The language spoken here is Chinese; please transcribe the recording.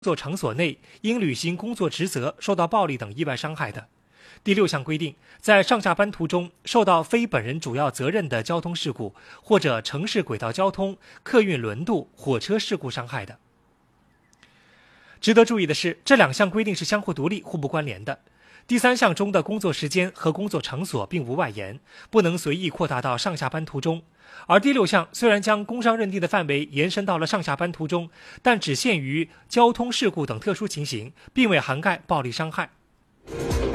作场所内因履行工作职责受到暴力等意外伤害的。第6项规定，在上下班途中受到非本人主要责任的交通事故或者城市轨道交通、客运轮渡、火车事故伤害的。值得注意的是，这2项规定是相互独立、互不关联的。第3项中的工作时间和工作场所并无外延，不能随意扩大到上下班途中。而第6项虽然将工伤认定的范围延伸到了上下班途中，但只限于交通事故等特殊情形，并未涵盖暴力伤害。